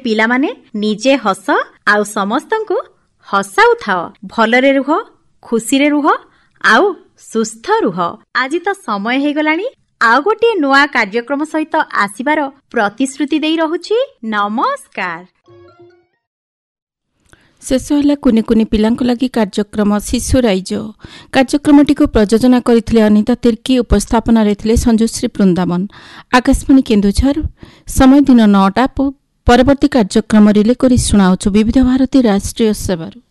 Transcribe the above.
ପିଲାମାନେ ନିଜେ ହସ ଆଉ ସମସ୍ତଙ୍କୁ ହସାଉଥାଅ। ଭଲରେ ରୁହ, ଖୁସିରେ ରୁହ ଆଉ ସୁସ୍ଥ ରୁହ। ଆଜି ତ ସମୟ ହେଇଗଲାଣି। ଆଉ ଗୋଟିଏ ନୂଆ କାର୍ଯ୍ୟକ୍ରମ ସହିତ ଆସିବାର ପ୍ରତିଶ୍ରୁତି ଦେଇ ରହୁଛି। ନମସ୍କାର। ଶେଷ ହେଲା କୁନି କୁନି ପିଲାଙ୍କ ଲାଗି କାର୍ଯ୍ୟକ୍ରମ ଶିଶୁ ରାଇଜ। କାର୍ଯ୍ୟକ୍ରମଟିକୁ ପ୍ରଯୋଜନା କରିଥିଲେ ଅନିତା ତିର୍କି, ଉପସ୍ଥାପନାରେ ଥିଲେ ସଞ୍ଜୁଶ୍ରୀ ବୃନ୍ଦାବନ। ଆକାଶବାଣୀ କେନ୍ଦୁଝର, ସମୟ ଦିନ 9ଟା। ପରବର୍ତ୍ତୀ କାର୍ଯ୍ୟକ୍ରମ ରିଲେ କରି ଶୁଣାଉଛୁ ବିବିଧ ଭାରତୀ ରାଷ୍ଟ୍ରୀୟ ସେବାରୁ।